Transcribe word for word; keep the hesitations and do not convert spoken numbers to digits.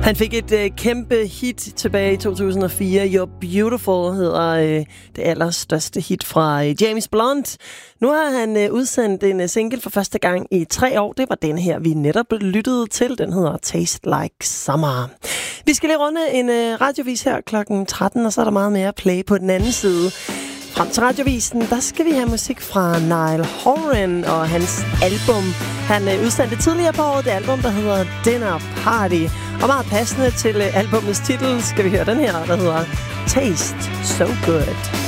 Han fik et øh, kæmpe hit tilbage i to tusind og fire. You're Beautiful hedder øh, det allerstørste hit fra øh, James Blunt. Nu har han øh, udsendt en øh, single for første gang i tre år. Det var den her, vi netop lyttede til. Den hedder Taste Like Summer. Vi skal lige runde en øh, radiovis her klokken tretten, og så er der meget mere play på den anden side. Frem til radiovisen, der skal vi have musik fra Niall Horan og hans album. Han øh, udsendte tidligere på året det album, der hedder Dinner Party. Og meget passende til øh, albumets titel skal vi høre den her, der hedder Taste So Good.